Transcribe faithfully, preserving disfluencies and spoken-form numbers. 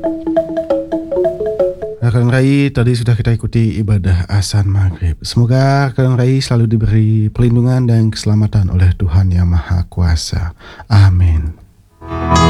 Rekan Rai, tadi sudah kita ikuti ibadah azan maghrib. Semoga rekan Rai selalu diberi pelindungan dan keselamatan oleh Tuhan Yang Maha Kuasa. Amin.